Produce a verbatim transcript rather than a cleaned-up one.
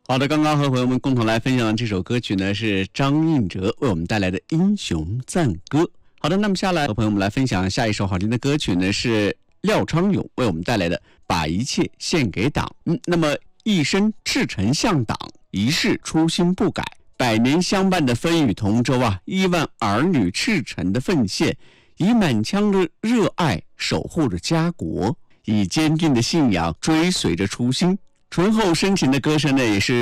好的，刚刚和朋友们共同来分享的这首歌曲呢，是张映哲为我们带来的《英雄赞歌》。好的，那么下来和朋友们来分享下一首好听的歌曲呢，是廖昌永为我们带来的《把一切献给党》。嗯，那么一生赤诚向党，一世初心不改，百年相伴的风雨同舟啊，亿万儿女赤诚的奉献，以满腔的热爱守护着家国，以坚定的信仰追随着初心。醇厚深情的歌声呢，也是